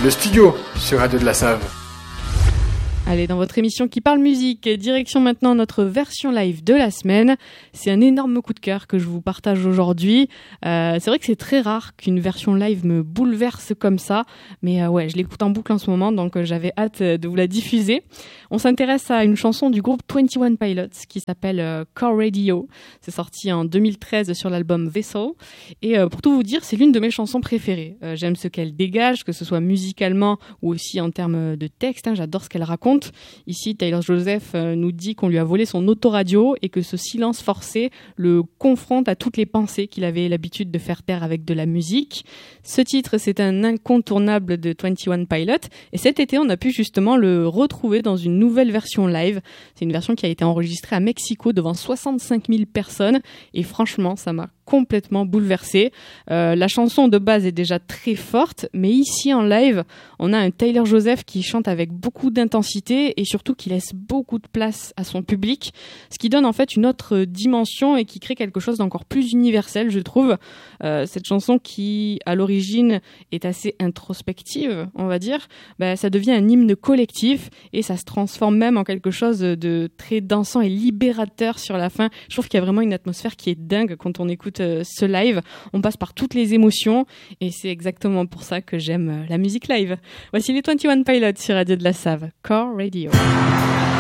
Le studio sur Radio de la Save. Allez, dans votre émission qui parle musique, direction maintenant notre version live de la semaine. C'est un énorme coup de cœur que je vous partage aujourd'hui. C'est vrai que c'est très rare qu'une version live me bouleverse comme ça, mais ouais, je l'écoute en boucle en ce moment, donc j'avais hâte de vous la diffuser. On s'intéresse à une chanson du groupe 21 Pilots qui s'appelle Car Radio. C'est sorti en 2013 sur l'album Vessel. Et pour tout vous dire, c'est l'une de mes chansons préférées. J'aime ce qu'elle dégage, que ce soit musicalement ou aussi en termes de texte. J'adore ce qu'elle raconte. Ici, Tyler Joseph nous dit qu'on lui a volé son autoradio et que ce silence forcé le confronte à toutes les pensées qu'il avait l'habitude de faire taire avec de la musique. Ce titre, c'est un incontournable de 21 Pilots et cet été, on a pu justement le retrouver dans une nouvelle version live. C'est une version qui a été enregistrée à Mexico devant 65 000 personnes et franchement, ça m'a complètement bouleversée. La chanson de base est déjà très forte, mais ici en live, on a un Tyler Joseph qui chante avec beaucoup d'intensité et surtout qui laisse beaucoup de place à son public, ce qui donne en fait une autre dimension et qui crée quelque chose d'encore plus universel, je trouve. Cette chanson qui, à l'origine, est assez introspective, on va dire, ça devient un hymne collectif et ça se transforme même en quelque chose de très dansant et libérateur sur la fin. Je trouve qu'il y a vraiment une atmosphère qui est dingue quand on écoute ce live. On passe par toutes les émotions et c'est exactement pour ça que j'aime la musique live. Voici les 21 Pilots sur Radio de la Save, Car Radio.